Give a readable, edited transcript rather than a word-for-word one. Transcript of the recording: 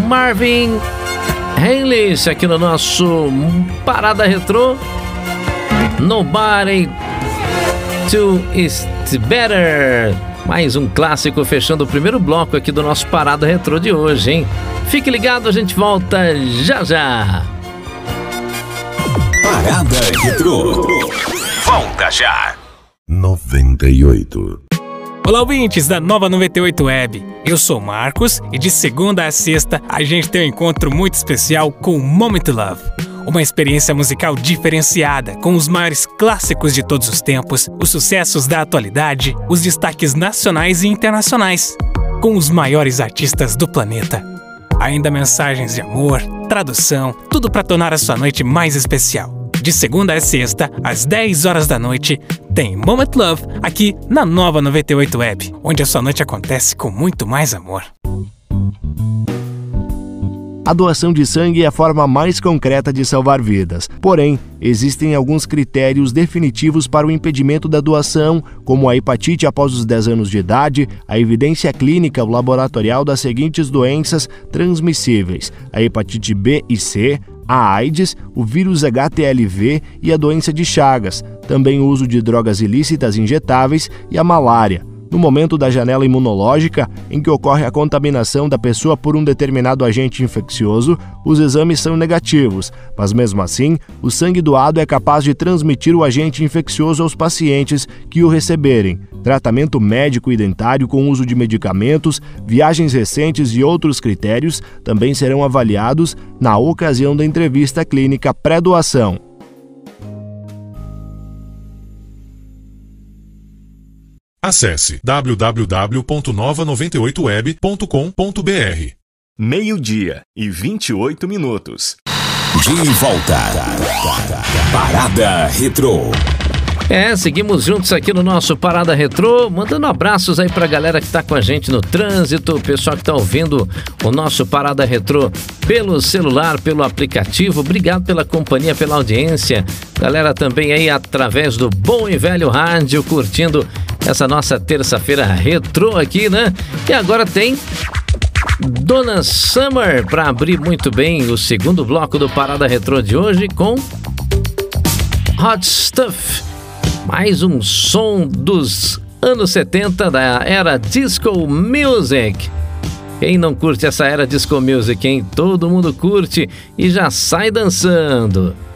Marvin Hayes aqui no nosso Parada Retrô. Nobody to Is Better. Mais um clássico fechando o primeiro bloco aqui do nosso Parada Retrô de hoje, hein? Fique ligado, a gente volta já já. Parada Retrô. Volta já. 98. Olá, ouvintes da Nova 98 Web. Eu sou o Marcos e de segunda a sexta a gente tem um encontro muito especial com o Moment Love. Uma experiência musical diferenciada, com os maiores clássicos de todos os tempos, os sucessos da atualidade, os destaques nacionais e internacionais, com os maiores artistas do planeta. Ainda mensagens de amor, tradução, tudo para tornar a sua noite mais especial. De segunda a sexta, às 10 horas da noite, tem Moment Love aqui na Nova 98 Web, onde a sua noite acontece com muito mais amor. A doação de sangue é a forma mais concreta de salvar vidas. Porém, existem alguns critérios definitivos para o impedimento da doação, como a hepatite após os 10 anos de idade, a evidência clínica ou laboratorial das seguintes doenças transmissíveis: a hepatite B e C, a AIDS, o vírus HTLV e a doença de Chagas, também o uso de drogas ilícitas injetáveis e a malária. No momento da janela imunológica, em que ocorre a contaminação da pessoa por um determinado agente infeccioso, os exames são negativos, mas mesmo assim, o sangue doado é capaz de transmitir o agente infeccioso aos pacientes que o receberem. Tratamento médico e dentário com uso de medicamentos, viagens recentes e outros critérios também serão avaliados na ocasião da entrevista clínica pré-doação. Acesse www.nova98web.com.br. 12:28. De volta. Parada Retrô. Seguimos juntos aqui no nosso Parada Retrô, mandando abraços aí pra galera que tá com a gente no trânsito, o pessoal que tá ouvindo o nosso Parada Retrô pelo celular, pelo aplicativo. Obrigado pela companhia, pela audiência. Galera também aí através do bom e velho rádio, curtindo essa nossa terça-feira retrô aqui, né? E agora tem Donna Summer para abrir muito bem o segundo bloco do Parada Retrô de hoje com Hot Stuff. Mais um som dos anos 70 da era Disco Music. Quem não curte essa era Disco Music, hein? Todo mundo curte e já sai dançando.